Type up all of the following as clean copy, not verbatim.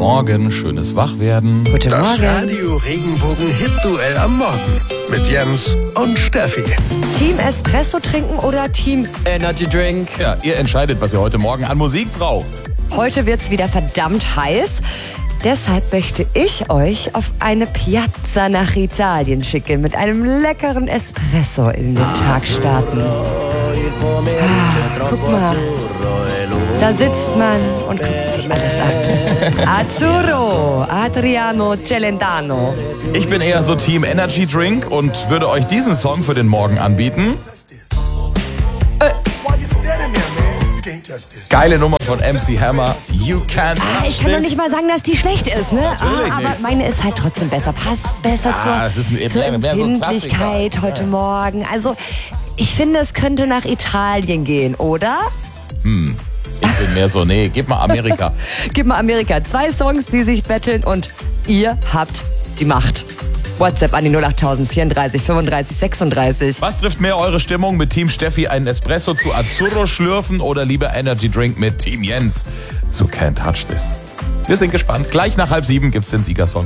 Morgen, schönes Wachwerden. Guten Das Morgen. Radio Regenbogen Hit-Duell am Morgen mit Jens und Steffi. Team Espresso trinken oder Team Energy Drink? Ja, ihr entscheidet, was ihr heute Morgen an Musik braucht. Heute wird's wieder verdammt heiß. Deshalb möchte ich euch auf eine Piazza nach Italien schicken, mit einem leckeren Espresso in den Tag starten. Guck mal, da sitzt man und guckt sich alles an. Azzurro, Adriano Celentano. Ich bin eher so Team Energy Drink und würde euch diesen Song für den Morgen anbieten. Geile Nummer von MC Hammer, You Can't Touch Ich kann doch This. nicht mal sagen, dass die schlecht ist, ne? Natürlich Aber nicht. meine ist halt trotzdem besser. Passt besser es ist zur mehr so ein Empfindlichkeit Klassiker. heute Morgen. Also, ich finde, es könnte nach Italien gehen, oder? Ich bin mehr so, nee, gib mal Amerika. Gib mal Amerika. 2 Songs, die sich betteln und ihr habt die Macht. WhatsApp an die 08000 34 35 36. Was trifft mehr eure Stimmung? Mit Team Steffi einen Espresso zu Azzurro schlürfen oder lieber Energy Drink mit Team Jens zu Can't Touch This? Wir sind gespannt. Gleich nach 6:30 gibt's den Siegersong.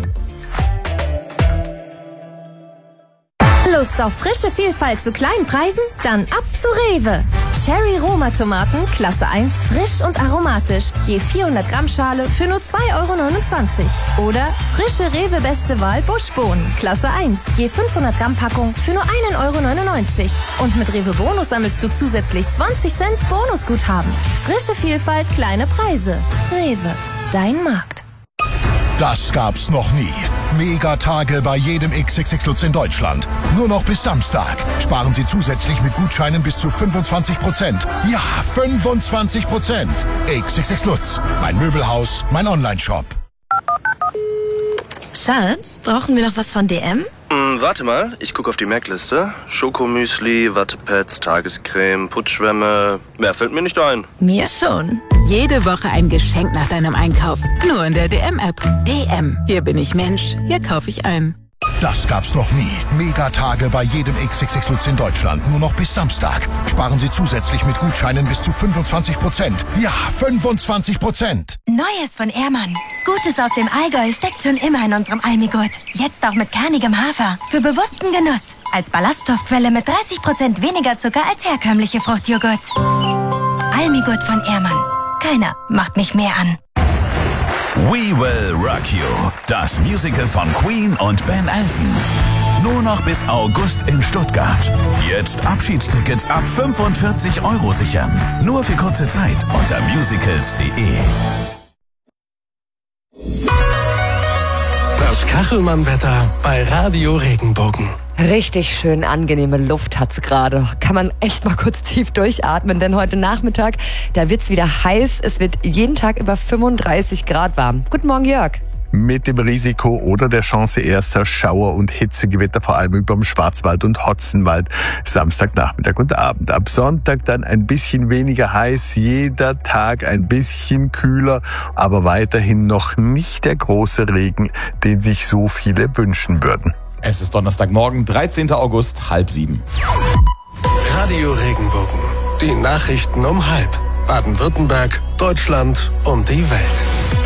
Lust auf frische Vielfalt zu kleinen Preisen? Dann ab zu Rewe. Cherry Roma Tomaten, Klasse 1, frisch und aromatisch. Je 400 Gramm Schale für nur 2,29 €. Oder frische Rewe Beste Wahl Buschbohnen, Klasse 1, je 500 Gramm Packung für nur 1,99 €. Und mit Rewe Bonus sammelst du zusätzlich 20 Cent Bonusguthaben. Frische Vielfalt, kleine Preise. Rewe, dein Markt. Das gab's noch nie. Megatage bei jedem XXX Lutz in Deutschland. Nur noch bis Samstag. Sparen Sie zusätzlich mit Gutscheinen bis zu 25%. Ja, 25%. XXX Lutz. Mein Möbelhaus, mein Onlineshop. Schatz, brauchen wir noch was von DM? Warte mal, ich gucke auf die Merkliste. Schokomüsli, Wattepads, Tagescreme, Putzschwämme. Mehr fällt mir nicht ein. Mir schon. Jede Woche ein Geschenk nach deinem Einkauf. Nur in der DM-App. DM. Hier bin ich Mensch. Hier kaufe ich ein. Das gab's noch nie. Megatage bei jedem XXX Lutz in Deutschland. Nur noch bis Samstag. Sparen Sie zusätzlich mit Gutscheinen bis zu 25%. Ja, 25%. Neues von Ehrmann. Gutes aus dem Allgäu steckt schon immer in unserem Almigurt. Jetzt auch mit kernigem Hafer. Für bewussten Genuss. Als Ballaststoffquelle mit 30% weniger Zucker als herkömmliche Fruchtjoghurts. Almigurt von Ehrmann. Keiner macht mich mehr an. We Will Rock You, das Musical von Queen und Ben Elton. Nur noch bis August in Stuttgart. Jetzt Abschiedstickets ab 45 € sichern. Nur für kurze Zeit unter musicals.de. Das Kachelmann-Wetter bei Radio Regenbogen. Richtig schön angenehme Luft hat's gerade. Kann man echt mal kurz tief durchatmen, denn heute Nachmittag, da wird's wieder heiß. Es wird jeden Tag über 35 Grad warm. Guten Morgen, Jörg. Mit dem Risiko oder der Chance erster Schauer- und Hitzegewitter, vor allem über dem Schwarzwald und Hotzenwald, Samstagnachmittag und Abend. Ab Sonntag dann ein bisschen weniger heiß, jeder Tag ein bisschen kühler, aber weiterhin noch nicht der große Regen, den sich so viele wünschen würden. Es ist Donnerstagmorgen, 13. August, 6:30. Radio Regenbogen. Die Nachrichten um 6:30. Baden-Württemberg, Deutschland und die Welt.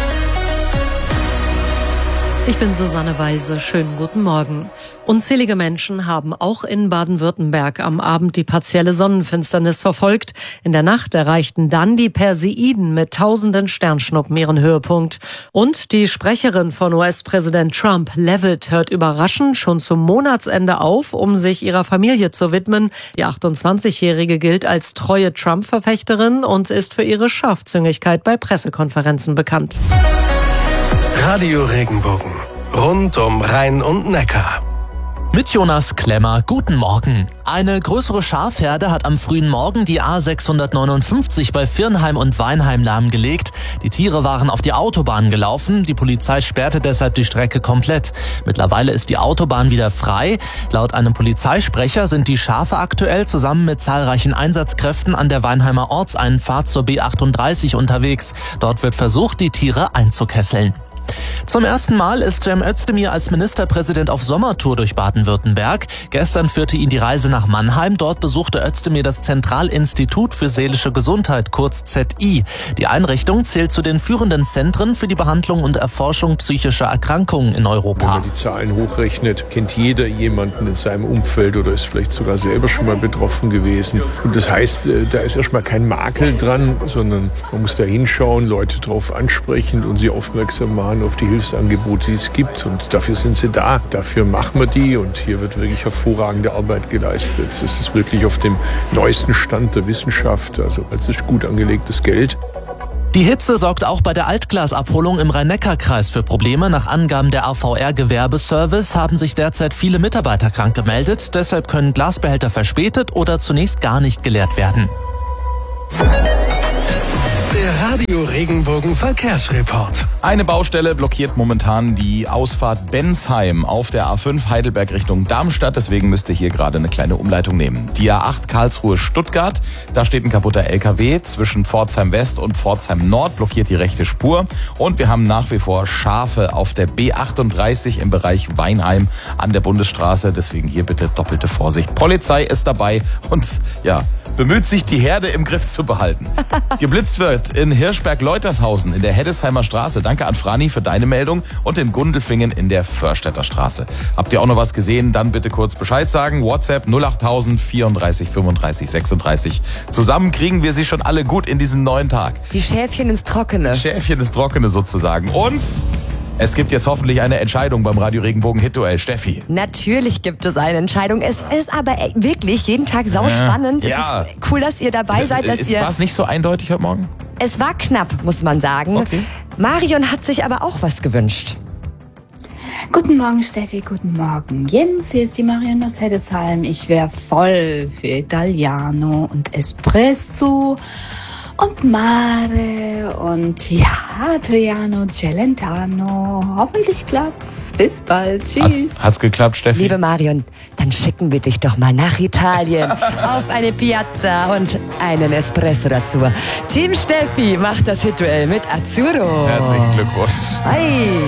Ich bin Susanne Weise. Schönen guten Morgen. Unzählige Menschen haben auch in Baden-Württemberg am Abend die partielle Sonnenfinsternis verfolgt. In der Nacht erreichten dann die Perseiden mit tausenden Sternschnuppen ihren Höhepunkt. Und die Sprecherin von US-Präsident Trump, Leavitt, hört überraschend schon zum Monatsende auf, um sich ihrer Familie zu widmen. Die 28-Jährige gilt als treue Trump-Verfechterin und ist für ihre Scharfzüngigkeit bei Pressekonferenzen bekannt. Radio Regenbogen. Rund um Rhein und Neckar. Mit Jonas Klemmer, guten Morgen. Eine größere Schafherde hat am frühen Morgen die A659 bei Virnheim und Weinheim lahmgelegt. Die Tiere waren auf die Autobahn gelaufen. Die Polizei sperrte deshalb die Strecke komplett. Mittlerweile ist die Autobahn wieder frei. Laut einem Polizeisprecher sind die Schafe aktuell zusammen mit zahlreichen Einsatzkräften an der Weinheimer Ortseinfahrt zur B38 unterwegs. Dort wird versucht, die Tiere einzukesseln. Zum ersten Mal ist Cem Özdemir als Ministerpräsident auf Sommertour durch Baden-Württemberg. Gestern führte ihn die Reise nach Mannheim. Dort besuchte Özdemir das Zentralinstitut für seelische Gesundheit, kurz ZI. Die Einrichtung zählt zu den führenden Zentren für die Behandlung und Erforschung psychischer Erkrankungen in Europa. Wenn man die Zahlen hochrechnet, kennt jeder jemanden in seinem Umfeld oder ist vielleicht sogar selber schon mal betroffen gewesen. Und das heißt, da ist erstmal kein Makel dran, sondern man muss da hinschauen, Leute drauf ansprechen und sie aufmerksam machen auf die Hilfsangebote, die es gibt. Und dafür sind sie da. Dafür machen wir die. Und hier wird wirklich hervorragende Arbeit geleistet. Es ist wirklich auf dem neuesten Stand der Wissenschaft. Also es ist gut angelegtes Geld. Die Hitze sorgt auch bei der Altglasabholung im Rhein-Neckar-Kreis für Probleme. Nach Angaben der AVR Gewerbeservice haben sich derzeit viele Mitarbeiter krank gemeldet. Deshalb können Glasbehälter verspätet oder zunächst gar nicht geleert werden. Der Radio Regenbogen Verkehrsreport. Eine Baustelle blockiert momentan die Ausfahrt Bensheim auf der A5 Heidelberg Richtung Darmstadt. Deswegen müsst ihr hier gerade eine kleine Umleitung nehmen. Die A8 Karlsruhe-Stuttgart, da steht ein kaputter LKW. Zwischen Pforzheim West und Pforzheim Nord blockiert die rechte Spur. Und wir haben nach wie vor Schafe auf der B38 im Bereich Weinheim an der Bundesstraße. Deswegen hier bitte doppelte Vorsicht. Polizei ist dabei und ja, bemüht sich, die Herde im Griff zu behalten. Geblitzt wird in Hirschberg-Leutershausen in der Heddesheimer Straße. Danke an Frani für deine Meldung und in Gundelfingen in der Förstädter Straße. Habt ihr auch noch was gesehen? Dann bitte kurz Bescheid sagen. WhatsApp 08000 34 35 36. Zusammen kriegen wir sie schon alle gut in diesen neuen Tag. Die Schäfchen ins Trockene. Schäfchen ins Trockene sozusagen. Und es gibt jetzt hoffentlich eine Entscheidung beim Radio Regenbogen Hit-Duell. Steffi. Natürlich gibt es eine Entscheidung. Es ist aber wirklich jeden Tag sauspannend. Ja. Es ist cool, dass ihr dabei seid. War es nicht so eindeutig heute Morgen? Es war knapp, muss man sagen. Okay. Marion hat sich aber auch was gewünscht. Guten Morgen, Steffi, guten Morgen. Jens, hier ist die Marion aus Heddesheim. Ich wäre voll für Italiano und Espresso und Mare und ja, Adriano Celentano. Hoffentlich klappt's. Bis bald. Tschüss. Hat's geklappt, Steffi? Liebe Marion, dann schicken wir dich doch mal nach Italien auf eine Piazza und einen Espresso dazu. Team Steffi macht das Hit-Duell mit Azzurro. Herzlichen Glückwunsch. Hi.